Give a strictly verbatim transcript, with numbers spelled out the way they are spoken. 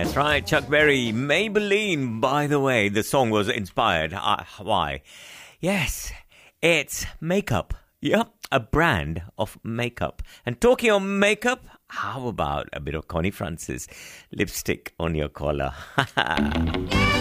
That's right, Chuck Berry, Maybelline. By the way, the song was inspired. Uh, why? Yes, it's makeup. Yep, a brand of makeup. And talking of makeup, how about a bit of Connie Francis lipstick on your collar?